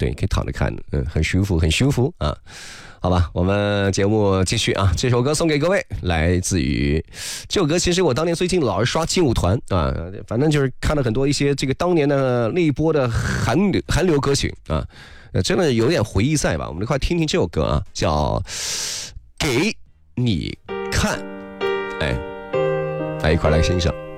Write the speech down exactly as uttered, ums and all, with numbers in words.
对，可以躺着看，嗯，很舒服，很舒服啊。好吧，我们节目继续啊！这首歌送给各位，来自于这首歌。其实我当年最近老是刷劲舞团啊，反正就是看了很多一些这个当年的那一波的韩流韩流歌曲啊，真的有点回忆在吧？我们快听听这首歌啊，叫《给你看》，哎，来一块来欣赏。